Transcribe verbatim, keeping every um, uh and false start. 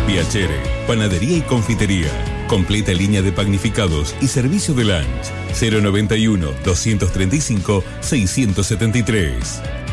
Piacere, panadería y confitería. Completa línea de panificados y servicio de lunch. cero noventa y uno, doscientos treinta y cinco, seiscientos setenta y tres.